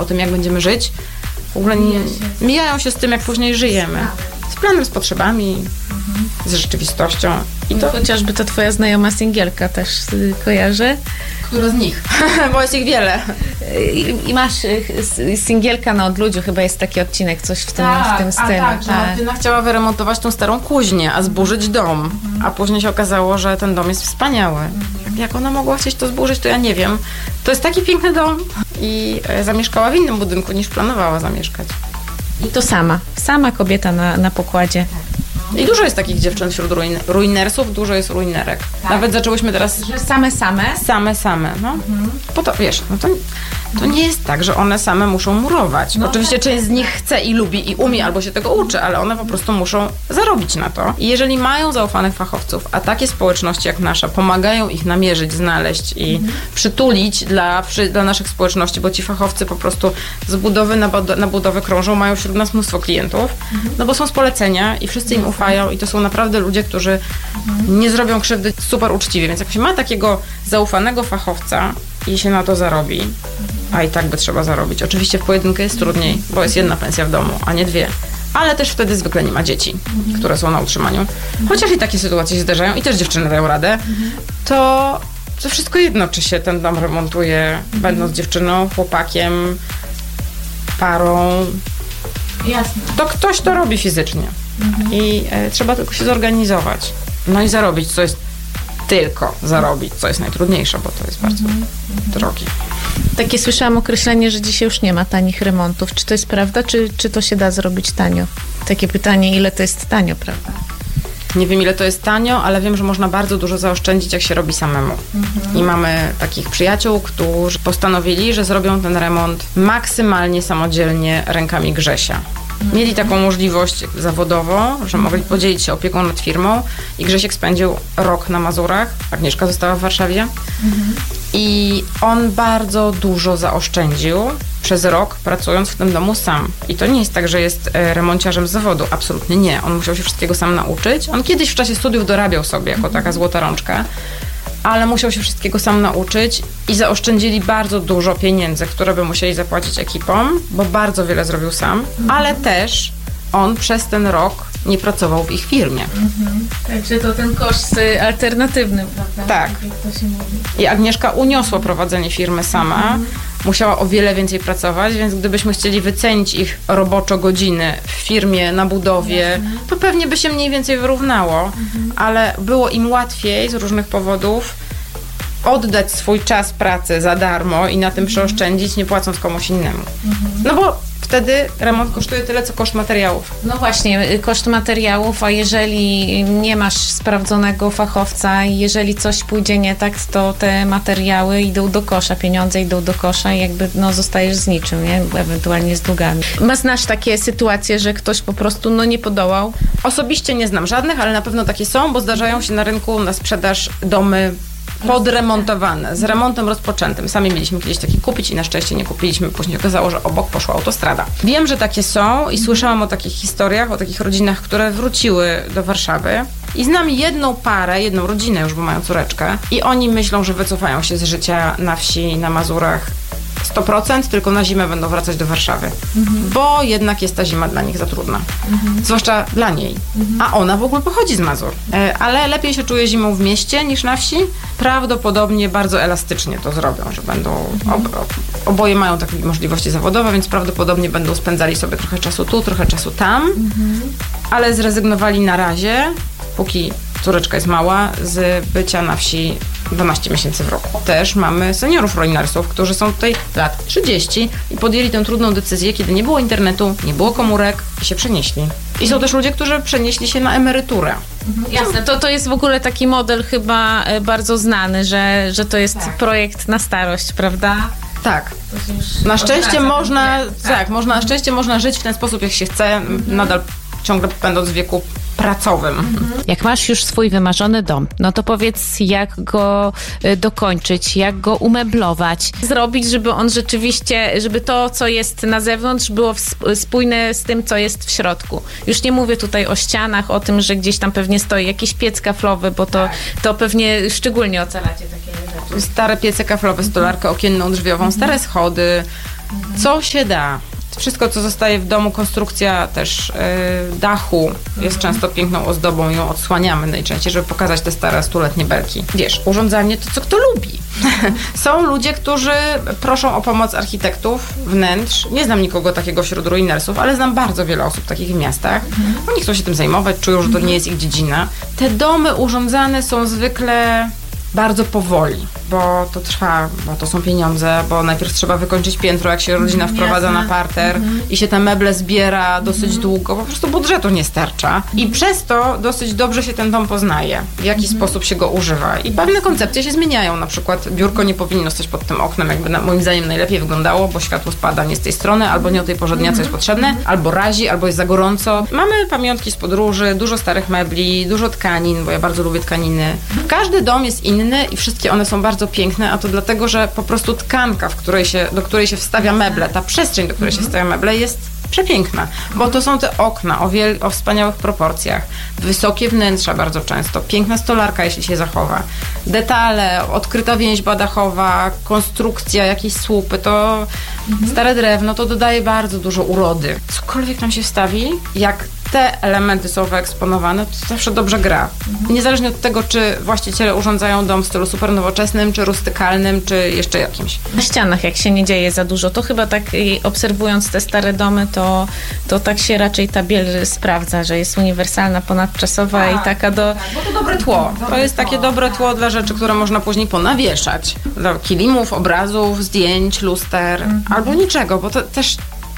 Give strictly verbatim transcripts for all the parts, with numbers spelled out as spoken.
o tym, jak będziemy żyć, w ogóle nie, mijają się z tym, jak później żyjemy. Z planem, z potrzebami, mhm. z rzeczywistością. I to... Chociażby to twoja znajoma singielka też y, kojarzy. Która z nich? Bo jest ich wiele. I, i masz y, singielka na odludziu, chyba jest taki odcinek, coś w tym, tak, w tym stylu. A tak, że Martyna chciała wyremontować tą starą kuźnię, a zburzyć dom. Mhm. A później się okazało, że ten dom jest wspaniały. Mhm. Jak ona mogła chcieć to zburzyć, to ja nie wiem. To jest taki piękny dom. I e, zamieszkała w innym budynku, niż planowała zamieszkać. I to sama. Sama kobieta na, na pokładzie. I dużo jest takich dziewczyn wśród ruin, ruinersów, dużo jest ruinerek. Tak. Nawet zaczęłyśmy teraz... Że same, same? Same, same, no. Mhm. Po to, wiesz, no to, to nie jest tak, że one same muszą murować. No Oczywiście tak, część z nich chce i lubi i umie, albo się tego uczy, ale one po prostu muszą zarobić na to. I jeżeli mają zaufanych fachowców, a takie społeczności jak nasza pomagają ich namierzyć, znaleźć i mhm. przytulić dla, przy, dla naszych społeczności, bo ci fachowcy po prostu z budowy na, bud- na budowę krążą, mają wśród nas mnóstwo klientów, mhm. no bo są z polecenia i wszyscy im ufają i to są naprawdę ludzie, którzy mhm. nie zrobią krzywdy super uczciwie. Więc jak się ma takiego zaufanego fachowca i się na to zarobi, a i tak by trzeba zarobić. Oczywiście w pojedynkę jest trudniej, bo jest jedna pensja w domu, a nie dwie. Ale też wtedy zwykle nie ma dzieci, mhm. które są na utrzymaniu. Chociaż i takie sytuacje się zdarzają i też dziewczyny dają radę, mhm. to, to wszystko jedno, czy się ten dom remontuje, mhm. będąc dziewczyną, chłopakiem, parą. Jasne. To ktoś to robi fizycznie. Mhm. I e, trzeba tylko się zorganizować. No i zarobić, co jest tylko zarobić, co jest najtrudniejsze, bo to jest bardzo mhm. drogie. Takie słyszałam określenie, że dzisiaj już nie ma tanich remontów. Czy to jest prawda, czy, czy to się da zrobić tanio? Takie pytanie, ile to jest tanio, prawda? Nie wiem, ile to jest tanio, ale wiem, że można bardzo dużo zaoszczędzić, jak się robi samemu. Mhm. I mamy takich przyjaciół, którzy postanowili, że zrobią ten remont maksymalnie samodzielnie rękami Grzesia. Mieli taką możliwość zawodową, że mogli podzielić się opieką nad firmą i Grzesiek spędził rok na Mazurach, Agnieszka została w Warszawie mhm. i on bardzo dużo zaoszczędził przez rok, pracując w tym domu sam. I to nie jest tak, że jest remonciarzem z zawodu, absolutnie nie. On musiał się wszystkiego sam nauczyć. On kiedyś w czasie studiów dorabiał sobie jako taka złota rączka, ale musiał się wszystkiego sam nauczyć i zaoszczędzili bardzo dużo pieniędzy, które by musieli zapłacić ekipom, bo bardzo wiele zrobił sam, ale też on przez ten rok nie pracował w ich firmie. Mhm. Także to ten koszt alternatywny, prawda? Tak. Jak to się mówi. I Agnieszka uniosła prowadzenie firmy sama, mhm. musiała o wiele więcej pracować, więc gdybyśmy chcieli wycenić ich roboczo godziny w firmie, na budowie, mhm. to pewnie by się mniej więcej wyrównało, mhm. ale było im łatwiej z różnych powodów oddać swój czas pracy za darmo i na tym przeoszczędzić, nie płacąc komuś innemu. Mhm. No bo wtedy remont kosztuje tyle, co koszt materiałów. No właśnie, koszt materiałów, a jeżeli nie masz sprawdzonego fachowca i jeżeli coś pójdzie nie tak, to te materiały idą do kosza, pieniądze idą do kosza i jakby no zostajesz z niczym, nie? Ewentualnie z długami. Ma znasz takie sytuacje, że ktoś po prostu no nie podołał? Osobiście nie znam żadnych, ale na pewno takie są, bo zdarzają się na rynku na sprzedaż domy podremontowane, z remontem rozpoczętym. Sami mieliśmy kiedyś taki kupić i na szczęście nie kupiliśmy. Później okazało, że obok poszła autostrada. Wiem, że takie są i słyszałam o takich historiach, o takich rodzinach, które wróciły do Warszawy. I znam jedną parę, jedną rodzinę już, bo mają córeczkę i oni myślą, że wycofają się z życia na wsi, na Mazurach sto procent, tylko na zimę będą wracać do Warszawy. Mhm. Bo jednak jest ta zima dla nich za trudna. Mhm. Zwłaszcza dla niej. Mhm. A ona w ogóle pochodzi z Mazur. E, ale lepiej się czuje zimą w mieście niż na wsi. Prawdopodobnie bardzo elastycznie to zrobią, że będą... Ob, ob, oboje mają takie możliwości zawodowe, więc prawdopodobnie będą spędzali sobie trochę czasu tu, trochę czasu tam. Mhm. Ale zrezygnowali na razie, póki córeczka jest mała, z bycia na wsi dwanaście miesięcy w roku. Też mamy seniorów ruinersów, którzy są tutaj lat trzydzieści i podjęli tę trudną decyzję, kiedy nie było internetu, nie było komórek i się przenieśli. I są też ludzie, którzy przenieśli się na emeryturę. Mhm. Jasne, to, to jest w ogóle taki model chyba bardzo znany, że, że to jest tak. projekt na starość, prawda? Tak. Na szczęście można, tak. tak, można, na szczęście można żyć w ten sposób, jak się chce, mhm. nadal ciągle będąc w wieku pracowym. Mhm. Jak masz już swój wymarzony dom, no to powiedz, jak go y, dokończyć, jak go umeblować, zrobić, żeby on rzeczywiście, żeby to, co jest na zewnątrz, było w, spójne z tym, co jest w środku. Już nie mówię tutaj o ścianach, o tym, że gdzieś tam pewnie stoi jakiś piec kaflowy, bo to, to pewnie szczególnie ocalacie takie rzeczy. Stare piece kaflowe, stolarkę okienną, drzwiową, mhm. stare schody, Co się da? Wszystko, co zostaje w domu, konstrukcja też yy, dachu jest często piękną ozdobą, ją odsłaniamy najczęściej, żeby pokazać te stare, stuletnie belki. Wiesz, urządzanie to co kto lubi. Są ludzie, którzy proszą o pomoc architektów wnętrz. Nie znam nikogo takiego wśród ruinersów, ale znam bardzo wiele osób takich w miastach. Oni chcą się tym zajmować, czują, że to nie jest ich dziedzina. Te domy urządzane są zwykle bardzo powoli, bo to trwa, bo to są pieniądze, bo najpierw trzeba wykończyć piętro, jak się rodzina wprowadza Jasne. na parter mhm. i się te meble zbiera dosyć mhm. długo, po prostu budżetu nie starcza. I przez to dosyć dobrze się ten dom poznaje, w jaki mhm. sposób się go używa. I pewne koncepcje się zmieniają, na przykład biurko nie powinno stać pod tym oknem, jakby na, moim zdaniem najlepiej wyglądało, bo światło spada nie z tej strony, albo nie o tej porze dnia, co jest potrzebne, albo razi, albo jest za gorąco. Mamy pamiątki z podróży, dużo starych mebli, dużo tkanin, bo ja bardzo lubię tkaniny. Każdy dom jest inny i wszystkie one są bardzo piękne, a to dlatego, że po prostu tkanka, w której się, do której się wstawia meble, ta przestrzeń, do której się wstawia meble jest przepiękna, bo to są te okna o, wiel- o wspaniałych proporcjach, wysokie wnętrza bardzo często, piękna stolarka, jeśli się zachowa, detale, odkryta więźba dachowa, konstrukcja, jakieś słupy, to mhm. stare drewno, to dodaje bardzo dużo urody. Cokolwiek tam się wstawi, jak te elementy są wyeksponowane, to zawsze dobrze gra. Mhm. Niezależnie od tego, czy właściciele urządzają dom w stylu super nowoczesnym, czy rustykalnym, czy jeszcze jakimś. Na ścianach, jak się nie dzieje za dużo, to chyba tak obserwując te stare domy, to, to tak się raczej ta biel sprawdza, że jest uniwersalna, ponadczasowa A, i taka do... Tak, bo to dobre tło. To jest takie dobre tło dla rzeczy, które można później ponawieszać. Dla kilimów, obrazów, zdjęć, luster, mhm. albo niczego, bo to też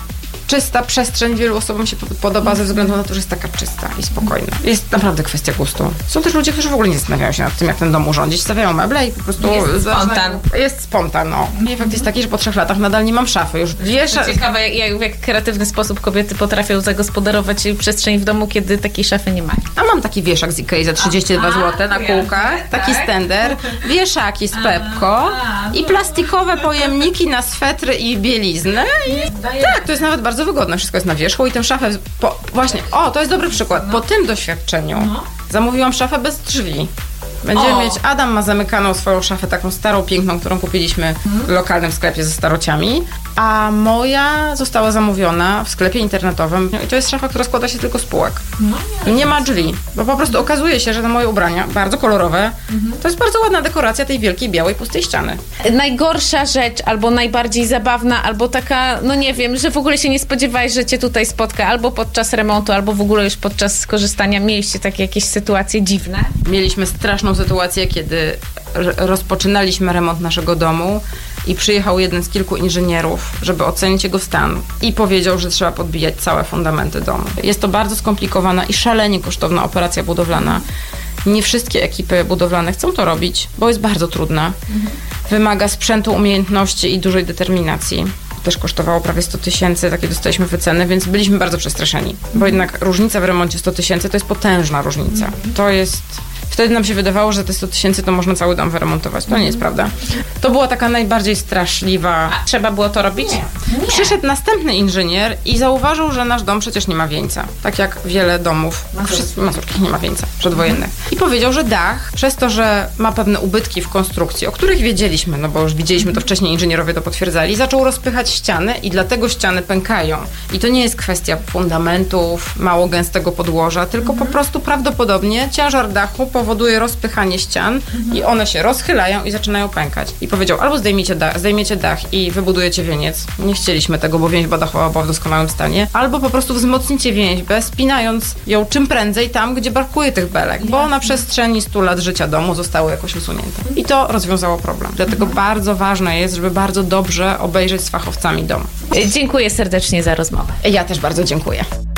czysta przestrzeń wielu osobom się podoba ze względu na to, że jest taka czysta i spokojna. Jest naprawdę kwestia gustu. Są też ludzie, którzy w ogóle nie zastanawiają się nad tym, jak ten dom urządzić. Stawiają meble i po prostu... Jest spontan. Jest spontan, no. I fakt jest taki, że po trzech latach nadal nie mam szafy. Już dwie szafy. Ciekawe, jak, w jak kreatywny sposób kobiety potrafią zagospodarować przestrzeń w domu, kiedy takiej szafy nie ma. A mam taki wieszak z Ikei za trzydzieści dwa złote na kółkach, taki stender, wieszaki z Pepco i plastikowe pojemniki na swetry i bieliznę. I tak, to jest nawet bardzo wygodne. Wszystko jest na wierzchu i tę szafę... Po, właśnie, o, to jest dobry przykład. Po tym doświadczeniu zamówiłam szafę bez drzwi. Będziemy o. mieć... Adam ma zamykaną swoją szafę, taką starą, piękną, którą kupiliśmy w lokalnym sklepie ze starociami, a moja została zamówiona w sklepie internetowym i to jest szafa, która składa się tylko z półek. No, nie, nie ma drzwi, bo po prostu okazuje się, że te moje ubrania, bardzo kolorowe, mhm. to jest bardzo ładna dekoracja tej wielkiej, białej, pustej ściany. Najgorsza rzecz, albo najbardziej zabawna, albo taka, no nie wiem, że w ogóle się nie spodziewałeś, że cię tutaj spotka, albo podczas remontu, albo w ogóle już podczas skorzystania. Mieliście takie jakieś sytuacje dziwne? Mieliśmy straszną sytuację, kiedy rozpoczynaliśmy remont naszego domu i przyjechał jeden z kilku inżynierów, żeby ocenić jego stan i powiedział, że trzeba podbijać całe fundamenty domu. Jest to bardzo skomplikowana i szalenie kosztowna operacja budowlana. Nie wszystkie ekipy budowlane chcą to robić, bo jest bardzo trudna. Wymaga sprzętu, umiejętności i dużej determinacji. Też kosztowało prawie sto tysięcy, takie dostaliśmy wyceny, więc byliśmy bardzo przestraszeni. Bo jednak różnica w remoncie sto tysięcy to jest potężna różnica. To jest... Wtedy nam się wydawało, że te sto tysięcy to można cały dom wyremontować. To nie jest prawda. To była taka najbardziej straszliwa... A trzeba było to robić? Nie. Nie. Przyszedł następny inżynier i zauważył, że nasz dom przecież nie ma wieńca. Tak jak wiele domów w Mazurkach nie ma wieńca przedwojennych. I powiedział, że dach, przez to, że ma pewne ubytki w konstrukcji, o których wiedzieliśmy, no bo już widzieliśmy to wcześniej, inżynierowie to potwierdzali, zaczął rozpychać ściany i dlatego ściany pękają. I to nie jest kwestia fundamentów, mało gęstego podłoża, tylko po prostu prawdopodobnie ciężar dachu powoduje rozpychanie ścian mhm. i one się rozchylają i zaczynają pękać. I powiedział, albo zdejmiecie dach, zdejmiecie dach i wybudujecie wieniec. Nie chcieliśmy tego, bo więźba dachowa była w doskonałym stanie. Albo po prostu wzmocnicie więźbę, spinając ją czym prędzej tam, gdzie brakuje tych belek, bo na przestrzeni stu lat życia domu zostały jakoś usunięte. I to rozwiązało problem. Dlatego mhm. bardzo ważne jest, żeby bardzo dobrze obejrzeć z fachowcami dom. Dziękuję serdecznie za rozmowę. Ja też bardzo dziękuję.